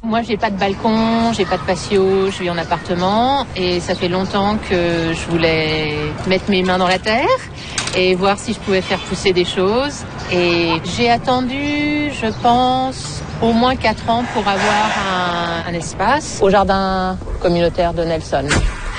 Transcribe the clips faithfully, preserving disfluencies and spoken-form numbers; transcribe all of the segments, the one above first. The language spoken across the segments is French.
Moi, j'ai pas de balcon, j'ai pas de patio, je vis en appartement et ça fait longtemps que je voulais mettre mes mains dans la terre et voir si je pouvais faire pousser des choses. Et j'ai attendu, je pense, au moins quatre ans pour avoir un, un espace au jardin communautaire de Nelson.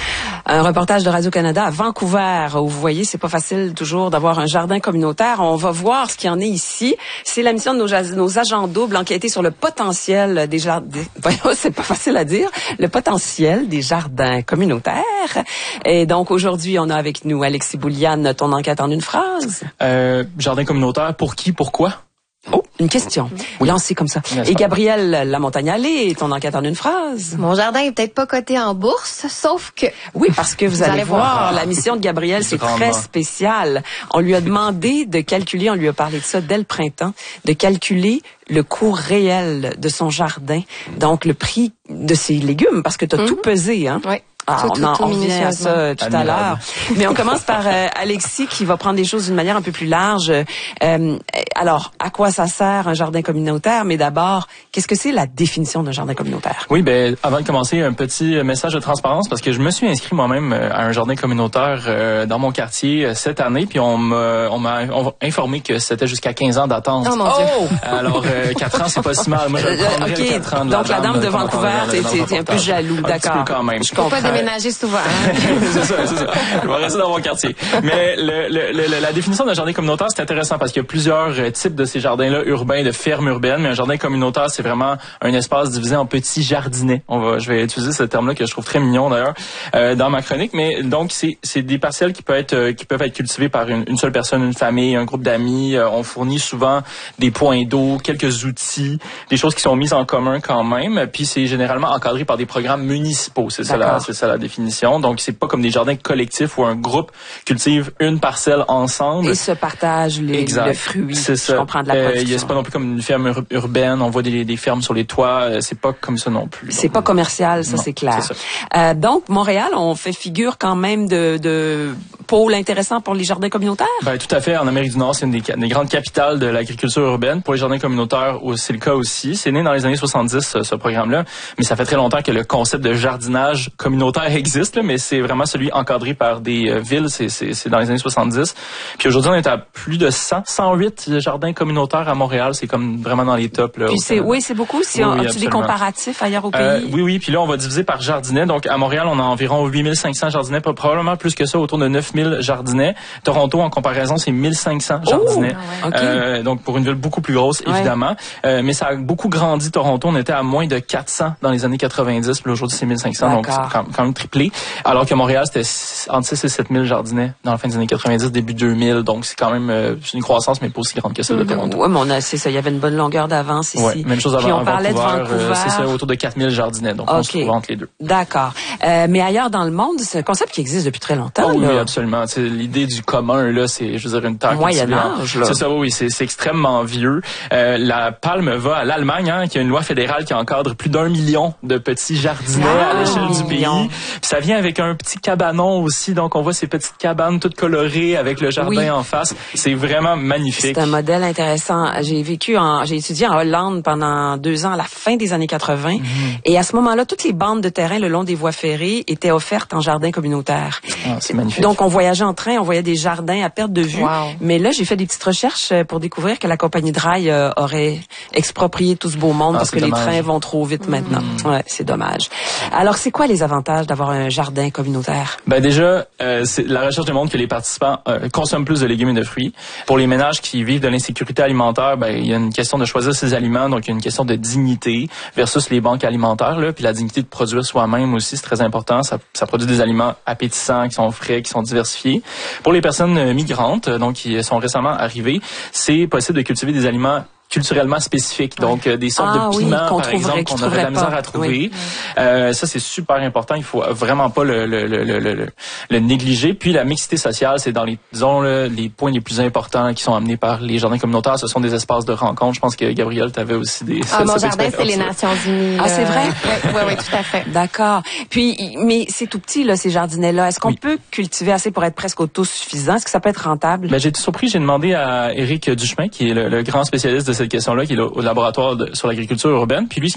Un reportage de Radio-Canada à Vancouver, où vous voyez, c'est pas facile toujours d'avoir un jardin communautaire. On va voir ce qu'il y en est ici. C'est la mission de nos, nos agents doubles, enquêter sur le potentiel des jardins. Voyons, c'est pas facile à dire. Le potentiel des jardins communautaires. Et donc, aujourd'hui, on a avec nous Alexis Bouliane. Ton enquête en une phrase? Euh, jardin communautaire, pour qui, pourquoi? Oh, une question. Oui, lancée comme ça. Et Gabrielle Lamontagne-Allé, ton enquête en une phrase. Mon jardin est peut-être pas coté en bourse, sauf que... Oui, parce que vous, vous allez, allez voir, voir, la mission de Gabrielle, c'est très spécial. On lui a demandé de calculer, on lui a parlé de ça dès le printemps, de calculer le coût réel de son jardin, donc le prix de ses légumes, parce que tu as mm-hmm. tout pesé, hein? Oui. Ah, tout, on, tout, en, tout on revient à ça tout à l'heure. Mais on commence par euh, Alexis qui va prendre les choses d'une manière un peu plus large. Euh, alors, à quoi ça sert un jardin communautaire? Mais d'abord, qu'est-ce que c'est la définition d'un jardin communautaire? Oui, ben avant de commencer, un petit message de transparence parce que je me suis inscrit moi-même à un jardin communautaire euh, dans mon quartier cette année, puis on m'a on m'a informé que c'était jusqu'à quinze ans d'attente. Oh mon Dieu! Oh! Alors, euh, quatre ans, c'est pas si mal. Moi, je prendrais okay. quatre ans de Donc, la, la dame, dame de Vancouver, t'es un peu jaloux, d'accord. Un petit peu quand même. Je comprends. Pas déménager souvent. c'est ça, c'est ça. Je vais rester dans mon quartier. Mais le, le, le, la définition d'un jardin communautaire, c'est intéressant parce qu'il y a plusieurs types de ces jardins-là urbains, de fermes urbaines. Mais un jardin communautaire, c'est vraiment un espace divisé en petits jardinets. On va, je vais utiliser ce terme-là que je trouve très mignon d'ailleurs euh, dans ma chronique. Mais donc, c'est, c'est des parcelles qui peuvent être, euh, qui peuvent être cultivées par une, une seule personne, une famille, un groupe d'amis. Euh, on fournit souvent des points d'eau, quelques outils, des choses qui sont mises en commun quand même. Puis c'est généralement encadré par des programmes municipaux. C'est ça, la, c'est ça la définition. Donc, c'est pas comme des jardins collectifs où un groupe cultive une parcelle ensemble. Et se partage les, le fruit. C'est ça. Je comprends de la production. Euh, c'est pas non plus comme une ferme ur- urbaine. On voit des, des fermes sur les toits. C'est pas comme ça non plus. C'est donc, pas commercial, ça, non, c'est clair. C'est ça. Euh, donc, Montréal, on fait figure quand même de, de pôle intéressant pour les jardins communautaires? Ben, tout à fait. En Amérique du Nord, c'est une des, des grandes capitales de l'agriculture urbaine. Pour les jardins communautaires, c'est le cas aussi. C'est né dans les années soixante-dix, ce, ce programme-là. Mais ça fait très longtemps que le concept de jardinage communautaire existe, là, mais c'est vraiment celui encadré par des euh, villes. C'est, c'est, c'est dans les années soixante-dix. Puis aujourd'hui, on est à plus de cent, cent huit jardins communautaires à Montréal. C'est comme vraiment dans les tops. Là, Puis c'est, oui, c'est beaucoup. Si oui, on, oui, as-tu des comparatifs ailleurs au pays? Euh, oui, oui. Puis là, on va diviser par jardinet. Donc, à Montréal, on a environ huit mille cinq cents jardinets. Probablement plus que ça, autour de neuf mille jardinets. Toronto, en comparaison, c'est mille cinq cents jardinets. Oh, ouais. euh, donc, pour une ville beaucoup plus grosse, évidemment. Ouais. Euh, mais ça a beaucoup grandi, Toronto. On était à moins de quatre cents dans les années quatre-vingt-dix. Puis aujourd'hui, c'est mille cinq cents. D'accord. Donc, c'est quand, quand même triplé. Alors que Montréal, c'était entre six et sept mille jardinets dans la fin des années quatre-vingt-dix, début deux mille. Donc, c'est quand même euh, une croissance, mais pas aussi grande que celle de Toronto. Oui, mais on a, c'est ça. Il y avait une bonne longueur d'avance ici. Ouais, même chose avant. Puis on parlait Vancouver, de Vancouver. Euh, c'est ça, autour de quatre mille jardinets. Donc, okay. On se trouve entre les deux. D'accord. Euh, mais ailleurs dans le monde, c'est un concept qui existe depuis très longtemps. Oh, là. Oui, absolument. C'est l'idée du commun, là, c'est, je veux dire, une terre Moyen Âge, là. C'est ça, oui, c'est, c'est extrêmement vieux. Euh, la palme va à l'Allemagne, hein, qui a une loi fédérale qui encadre plus d'un million de petits jardinets ah, à l'échelle du pays. Puis ça vient avec un petit cabanon aussi, donc on voit ces petites cabanes toutes colorées avec le jardin oui. en face. C'est vraiment magnifique. C'est un modèle intéressant. J'ai vécu en, j'ai étudié en Hollande pendant deux ans à la fin des années quatre-vingts. Mm-hmm. Et à ce moment-là, toutes les bandes de terrain le long des voies ferrées étaient offertes en jardin communautaire. Ah, c'est magnifique. Donc on voyageait en train, on voyait des jardins à perte de vue. Wow. Mais là, j'ai fait des petites recherches pour découvrir que la compagnie de rail euh, aurait exproprié tout ce beau monde ah, parce que dommage. Les trains vont trop vite mmh. maintenant. Ouais, c'est dommage. Alors, c'est quoi les avantages d'avoir un jardin communautaire? Ben déjà, euh, c'est, la recherche démontre que les participants euh, consomment plus de légumes et de fruits. Pour les ménages qui vivent de l'insécurité alimentaire, ben il y a une question de choisir ses aliments, donc il y a une question de dignité versus les banques alimentaires. Là, puis la dignité de produire soi-même aussi, c'est très important. Ça, ça produit des aliments appétissants, qui sont frais, qui sont diversifiés. Pour les personnes migrantes, donc qui sont récemment arrivées, c'est possible de cultiver des aliments culturellement spécifiques, donc euh, des sortes ah, de piments, oui, qu'on par exemple, qu'on aurait de la misère à trouver. Oui. Euh, ça, c'est super important. Il faut vraiment pas le, le, le, le, le, le négliger. Puis la mixité sociale, c'est dans les, disons, le, les points les plus importants qui sont amenés par les jardins communautaires. Ce sont des espaces de rencontre. Je pense que Gabrielle, t'avais aussi des. Ah, mon jardin, c'est les Nations Unies. Ah, c'est vrai. Oui, oui, oui, tout à fait. D'accord. Puis, mais c'est tout petit là, ces jardinets-là. Est-ce qu'on oui. peut cultiver assez pour être presque autosuffisant? Est-ce que ça peut être rentable? Ben, j'ai été surpris. J'ai demandé à Éric Duchemin, qui est le, le grand spécialiste de cette question-là, qui est au laboratoire de, sur l'agriculture urbaine. Puis lui,